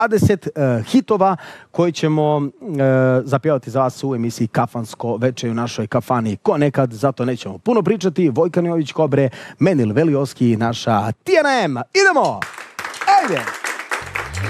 20 hitova koji ćemo zapjevati za vas u emisiji Kafansko veče u našoj kafani. Ko nekad, zato nećemo puno pričati. Vojkan Jović Kobre, Menil Velioski, naša TNM. Idemo! Ajde!